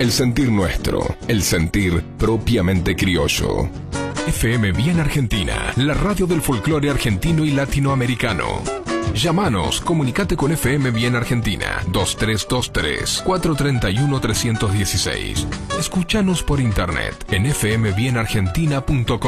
el sentir nuestro, el sentir propiamente criollo. FM Bien Argentina, la radio del folclore argentino y latinoamericano. Llámanos, comunicate con FM Bien Argentina, 2323-431-316. Escúchanos por internet en fmbienargentina.com.